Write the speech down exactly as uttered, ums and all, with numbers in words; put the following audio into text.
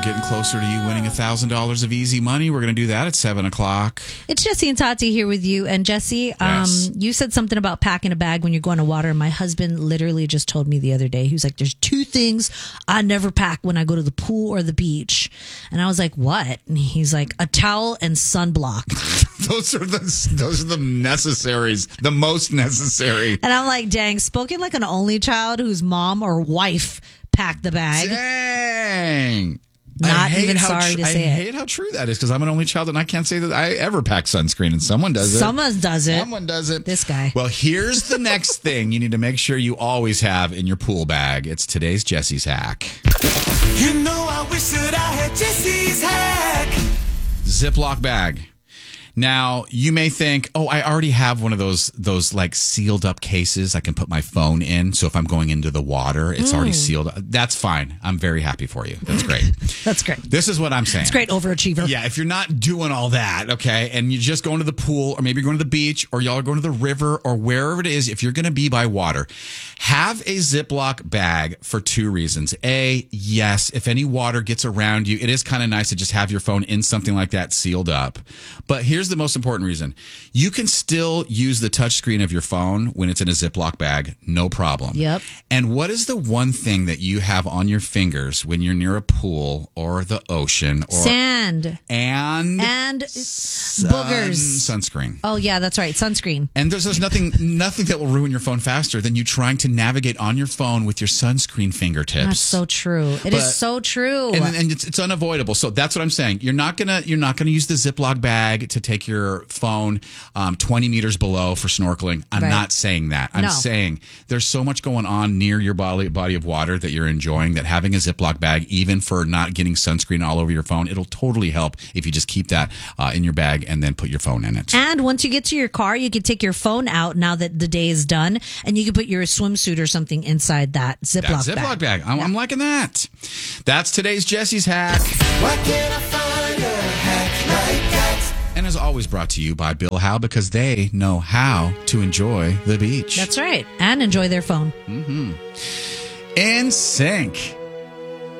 getting closer to you winning one thousand dollars of easy money. We're going to do that at seven o'clock. It's Jesse and Tati here with you. And Jesse, Yes. um, you said something about packing a bag when you're going to water. My husband literally just told me the other day, he was like, there's two things I never pack when I go to the pool or the beach. And I was like, what? And he's like, a towel and sunblock. Those are the those are the necessaries, the most necessary. And I'm like, dang, spoken like an only child whose mom or wife packed the bag. Dang. Not I hate even how sorry tr- to say I it. hate how true that is because I'm an only child and I can't say that I ever pack sunscreen and someone does it. Someone does it. Someone does it. This guy. Well, here's the next thing you need to make sure you always have in your pool bag. It's today's Jesse's hack. You know I wish that I had Jesse's hack. Ziploc bag. Now, you may think, oh, I already have one of those, those like sealed up cases I can put my phone in. So if I'm going into the water, it's already sealed. That's fine. I'm very happy for you. That's great. That's great. This is what I'm saying. It's great, overachiever. Yeah, if you're not doing all that, okay, and you're just going to the pool or maybe you're going to the beach or y'all are going to the river or wherever it is, if you're going to be by water, have a Ziploc bag for two reasons. A, yes, if any water gets around you, it is kind of nice to just have your phone in something like that sealed up. But here's the most important reason. You can still use the touchscreen of your phone when it's in a Ziploc bag, no problem. Yep. And what is the one thing that you have on your fingers when you're near a pool or the ocean or Sand. and And sun- boogers. sunscreen? Oh, yeah, that's right. Sunscreen. And there's, there's nothing nothing that will ruin your phone faster than you trying to navigate on your phone with your sunscreen fingertips. That's so true. It But- is so true. And, and it's, it's unavoidable. So that's what I'm saying. You're not gonna you're not gonna use the Ziploc bag to take your phone um, twenty meters below for snorkeling. I'm Right. not saying that. I'm No. saying there's so much going on near your body body of water that you're enjoying that having a Ziploc bag, even for not getting sunscreen all over your phone, it'll totally help if you just keep that uh, in your bag and then put your phone in it. And once you get to your car, you can take your phone out now that the day is done, and you can put your swimsuit or something inside that Ziploc That Ziploc bag. bag. I'm, I'm liking that. That's today's Jesse's hack. Why can't I find a hack like that? And is always brought to you by Bill Howe because they know how to enjoy the beach. That's right. And enjoy their phone. In sync.